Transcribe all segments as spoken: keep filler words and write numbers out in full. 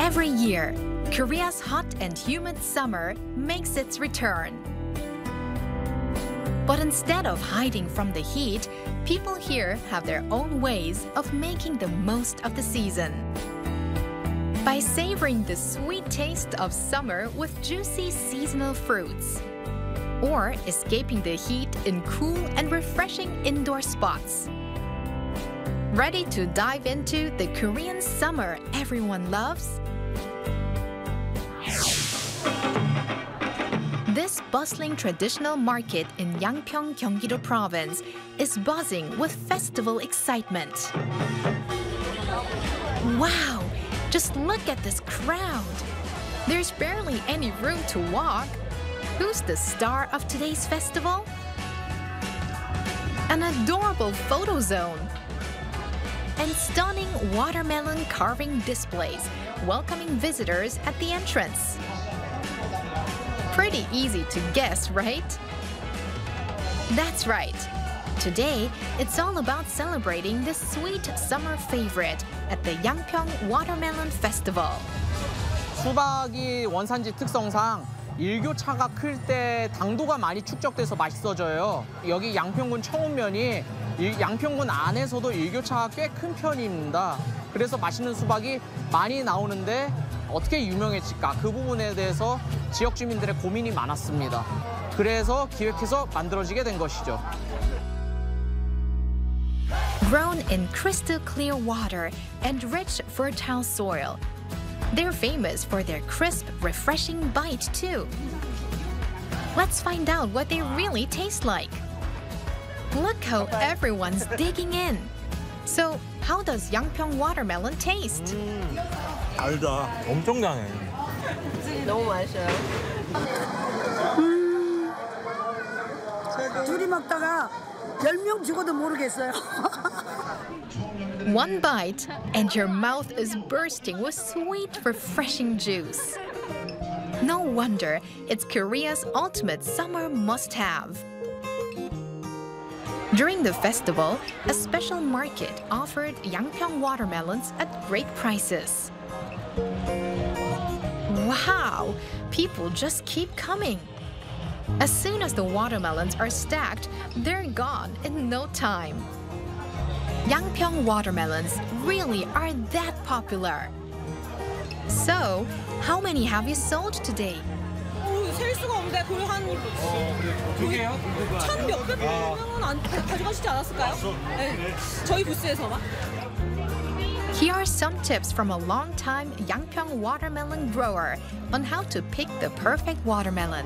Every year, Korea's hot and humid summer makes its return. But instead of hiding from the heat, people here have their own ways of making the most of the season. By savoring the sweet taste of summer with juicy seasonal fruits, or escaping the heat in cool and refreshing indoor spots. Ready to dive into the Korean summer everyone loves? This bustling traditional market in Yangpyeong, Gyeonggi-do Province is buzzing with festival excitement. Wow! Just look at this crowd! There's barely any room to walk. Who's the star of today's festival? An adorable photo zone and stunning watermelon carving displays welcoming visitors at the entrance. Pretty easy to guess, right? That's right. Today, it's all about celebrating this sweet summer favorite at the Yangpyeong Watermelon Festival. 수박이 원산지 특성상 일교차가 클 때 당도가 많이 축적돼서 맛있어져요. 여기 양평군 청운면이 양평군 안에서도 일교차가 꽤 큰 편입니다. 그래서 맛있는 수박이 많이 나오는데 어떻게 유명해질까? 그 부분에 대해서 지역 주민들의 고민이 많았습니다. 그래서 기획해서 만들어지게 된 것이죠. Grown in crystal clear water and rich fertile soil, they're famous for their crisp, refreshing bite too. Let's find out what they really taste like. Look how everyone's digging in. So, how does Yangpyeong watermelon taste? 음, 달다. 엄청 다네. 너무 맛있어요. 음, 둘이 먹다가 열 명 죽어도 모르겠어요. One bite, and your mouth is bursting with sweet, refreshing juice. No wonder it's Korea's ultimate summer must-have. During the festival, a special market offered Yangpyeong watermelons at great prices. Wow! People just keep coming. As soon as the watermelons are stacked, they're gone in no time. Yangpyeong watermelons really are that popular. So, how many have you sold today? 셀 수가 없는데 거의 한 천 몇백 명은 안 가져가시지 않았을까요? 네, 저희 부스에서만. Here are some tips from a long-time Yangpyeong watermelon grower on how to pick the perfect watermelon.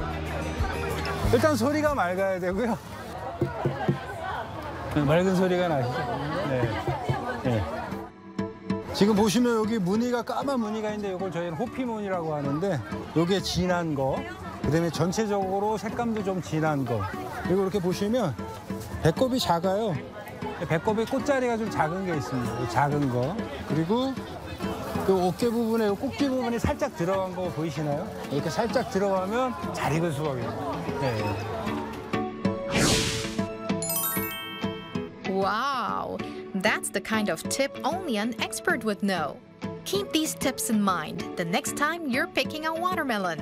일단 소리가 맑아야 되고요. 맑은 소리가 나시죠? 네. 네. 지금 보시면 여기 무늬가 까만 무늬가 있는데 이걸 저희는 호피무늬라고 하는데 이게 진한 거, 그다음에 전체적으로 색감도 좀 진한 거. 그리고 이렇게 보시면 배꼽이 작아요. 배꼽이 꽃자리가 좀 작은 게 있습니다. 작은 거. 그리고 그 어깨 부분에 꼭지 부분이 살짝 들어간 거 보이시나요? 이렇게 살짝 들어가면 잘 익은 수박이에요. 네. Wow! That's the kind of tip only an expert would know. Keep these tips in mind the next time you're picking a watermelon.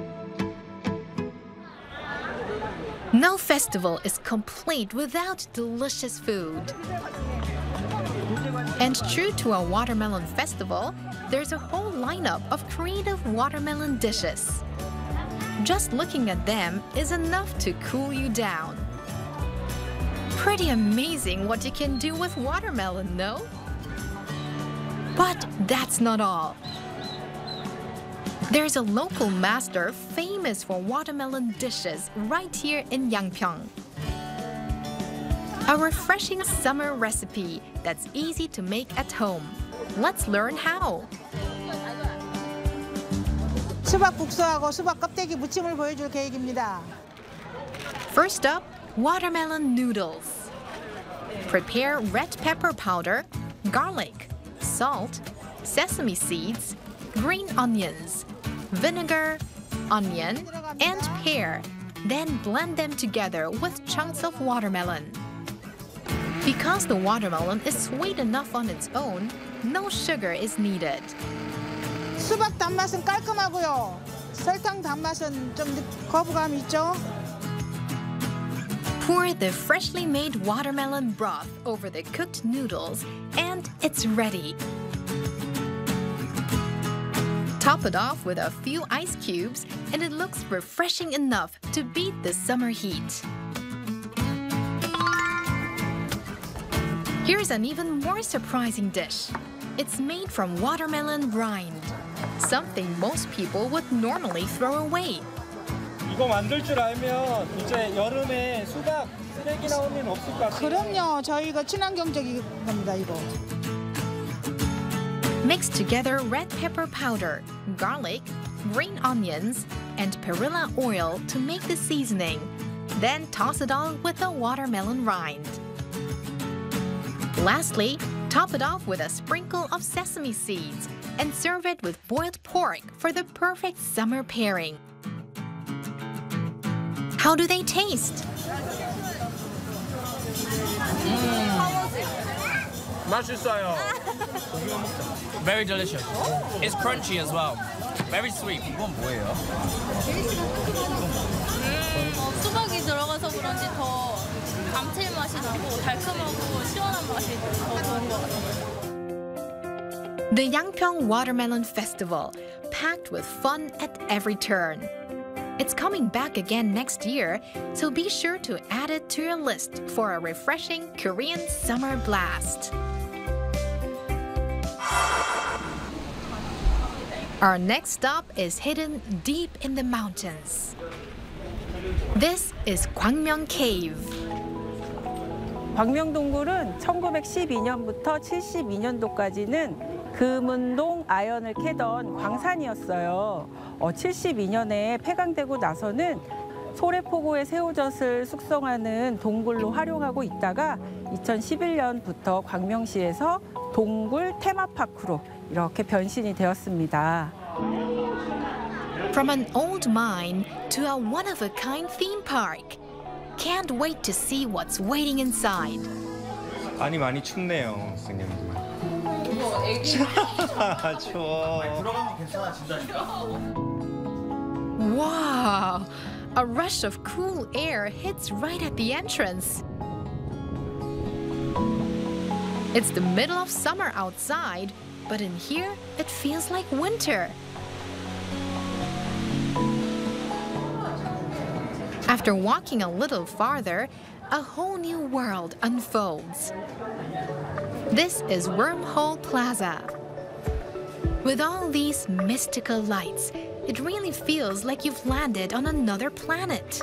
No festival is complete without delicious food. And true to a watermelon festival, there's a whole lineup of creative watermelon dishes. Just looking at them is enough to cool you down. Pretty amazing what you can do with watermelon, no? But that's not all. There's a local master famous for watermelon dishes right here in Yangpyeong. A refreshing summer recipe that's easy to make at home. Let's learn how. 수박 국수하고 수박 껍데기 무침을 보여줄 계획입니다. First up, watermelon noodles. Prepare red pepper powder, garlic, salt, sesame seeds, green onions, vinegar, onion, and pear. Then blend them together with chunks of watermelon. Because the watermelon is sweet enough on its own, no sugar is needed. 수박 단맛은 깔끔하고요. 설탕 단맛은 좀 거부감이 있죠. Pour the freshly made watermelon broth over the cooked noodles, and it's ready. Top it off with a few ice cubes, and it looks refreshing enough to beat the summer heat. Here's an even more surprising dish. It's made from watermelon rind, something most people would normally throw away. 이거 만들 줄 알면 이제 여름에 수박 쓰레기 나오는 일 없을 것 같아요. 그럼요. 저희가 친환경적인 겁니다, 이거. Mix together red pepper powder, garlic, green onions, and perilla oil to make the seasoning. Then toss it all with the watermelon rind. Lastly, top it off with a sprinkle of sesame seeds and serve it with boiled pork for the perfect summer pairing. How do they taste? 맛있어요. Very delicious. It's crunchy as well. Very sweet. 이건 뭐예요? 음, 수박이 들어가서 그런지 더 감칠맛이 나고 달콤하고 시원한 맛이 더 좋은 것 같아요. The Yangpyeong Watermelon Festival, packed with fun at every turn. It's coming back again next year, so be sure to add it to your list for a refreshing Korean summer blast. Our next stop is hidden deep in the mountains. This is Gwangmyeong Cave. 광명동굴은 천구백십이 년부터 칠십이 년도까지는 금은동 아연을 캐던 광산이었어요. 어, 칠십이 년에 폐광되고 나서는 소래포구의 새우젓을 숙성하는 동굴로 활용하고 있다가 이천십일 년부터 광명시에서 동굴 테마파크로 이렇게 변신이 되었습니다. From an old mine to a one-of-a-kind theme park. Can't wait to see what's waiting inside. 많이 많이 춥네요, 선생님들. 추워. 들어가면 괜찮아진다니까. Wow! A rush of cool air hits right at the entrance. It's the middle of summer outside, but in here it feels like winter. After walking a little farther, a whole new world unfolds. This is Wormhole Plaza. With all these mystical lights, it really feels like you've landed on another planet.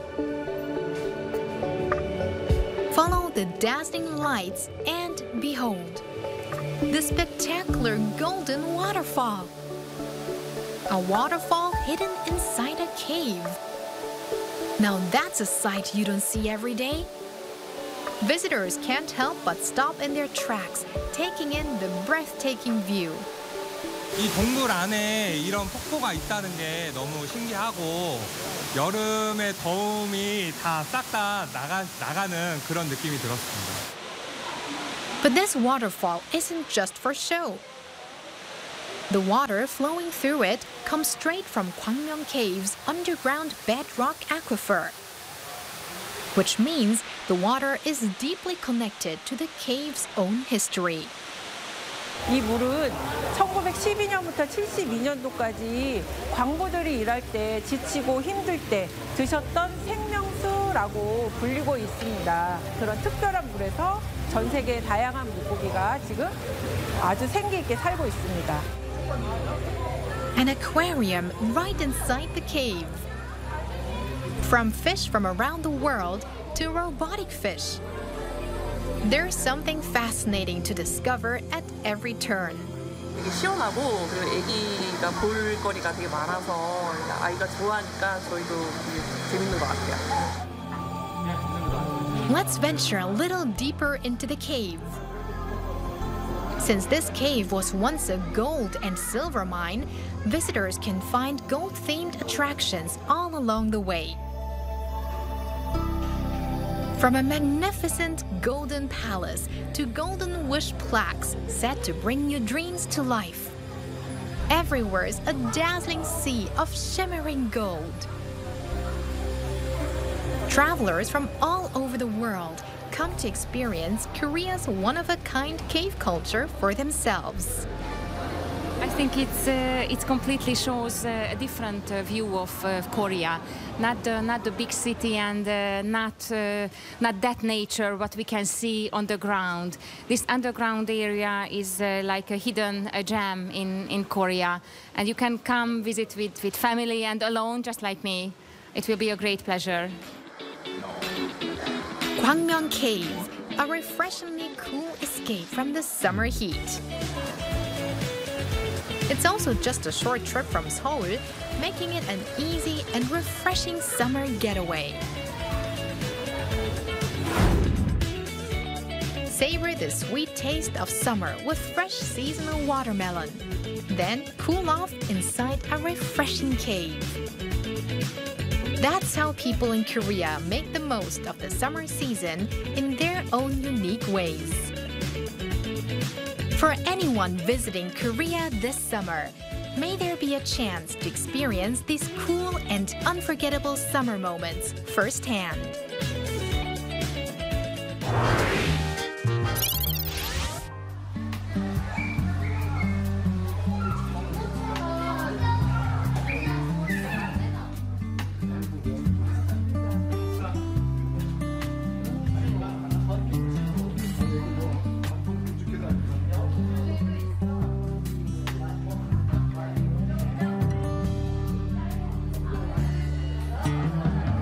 Follow the dazzling lights and behold, the spectacular golden waterfall. A waterfall hidden inside a cave. Now that's a sight you don't see every day. Visitors can't help but stop in their tracks, taking in the breathtaking view. 이 동굴 안에 이런 폭포가 있다는 게 너무 신기하고 여름의 더움이 다 싹 다 나가, 나가는 그런 느낌이 들었습니다. But this waterfall isn't just for show. The water flowing through it comes straight from Gwangmyeong Cave's underground bedrock aquifer, which means the water is deeply connected to the cave's own history. 이 물은 천구백십이 년부터 칠십이 년도까지 광부들이 일할 때 지치고 힘들 때 드셨던 생명수라고 불리고 있습니다. 그런 특별한 물에서 전 세계 다양한 물고기가 지금 아주 생기 있게 살고 있습니다. An aquarium right inside the cave. From fish from around the world to robotic fish. There's something fascinating to discover at every turn. 되게 시원하고 그리고 애기가 볼 거리가 되게 많아서 아이가 좋아하니까 저희도 재밌는 것 같아요. Let's venture a little deeper into the cave. Since this cave was once a gold and silver mine, visitors can find gold-themed attractions all along the way. From a magnificent golden palace to golden wish plaques set to bring your dreams to life. Everywhere is a dazzling sea of shimmering gold. Travelers from all over the world come to experience Korea's one-of-a-kind cave culture for themselves. I think it's uh, it completely shows uh, a different uh, view of uh, Korea, not uh, not the big city and uh, not uh, not that nature what we can see on the ground. This underground area is uh, like a hidden a gem in in Korea, and you can come visit with with family and alone, just like me. It will be a great pleasure. Gwangmyeon Cave, a refreshingly cool escape from the summer heat. It's also just a short trip from Seoul, making it an easy and refreshing summer getaway. Savor the sweet taste of summer with fresh seasonal watermelon. Then cool off inside a refreshing cave. That's how people in Korea make the most of the summer season in their own unique ways. For anyone visiting Korea this summer, may there be a chance to experience these cool and unforgettable summer moments firsthand.